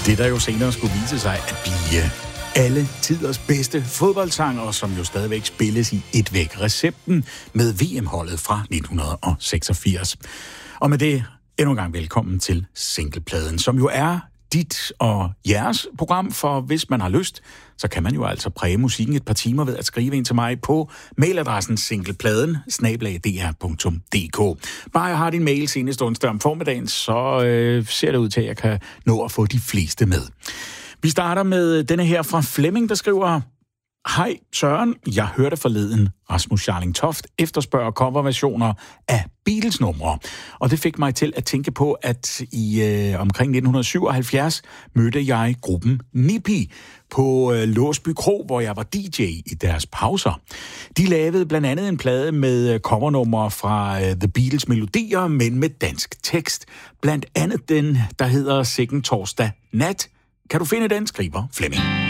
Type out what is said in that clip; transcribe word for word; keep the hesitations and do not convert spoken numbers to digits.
Det, der jo senere skulle vise sig at blive alle tiders bedste fodboldsanger, som jo stadigvæk spilles i et væk recepten med V M-holdet fra nitten seksogfirs. Og med det endnu en gang velkommen til Singlepladen, som jo er dit og jeres program, for hvis man har lyst, så kan man jo altså præge musikken et par timer ved at skrive ind til mig på mailadressen singlepladen snabel-a d r punktum d k. Bare jeg har din mail senest onsdag om formiddagen, så øh, ser det ud til, at jeg kan nå at få de fleste med. Vi starter med denne her fra Flemming, der skriver: Hej Søren, jeg hørte forleden Rasmus Scharling Toft efterspørger coverversioner af Beatles-numre. Og det fik mig til at tænke på, at i øh, omkring nitten syvoghalvfjerds mødte jeg gruppen Nippy på øh, Låsby Kro, hvor jeg var D J i deres pauser. De lavede blandt andet en plade med covernumre fra øh, The Beatles melodier, men med dansk tekst. Blandt andet den, der hedder Sikken Torsdag Nat. Kan du finde den, skriver Flemming.